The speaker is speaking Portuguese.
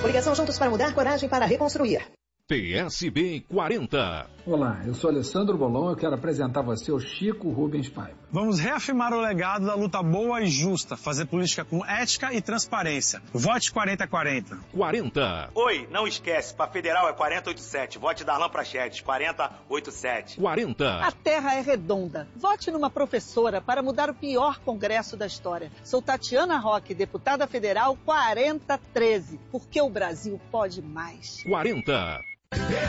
Coligação Juntos para Mudar, coragem para reconstruir. PSB 40. Olá, eu sou Alessandro Bolon, eu quero apresentar a você o Chico Rubens Paiva. Vamos reafirmar o legado da luta boa e justa, fazer política com ética e transparência. Vote 4040. 40. Oi, não esquece, para federal é 4087. Vote Darlan Prachedes, 4087. 40. A terra é redonda. Vote numa professora para mudar o pior congresso da história. Sou Tatiana Roque, deputada federal 4013, porque o Brasil pode mais. 40.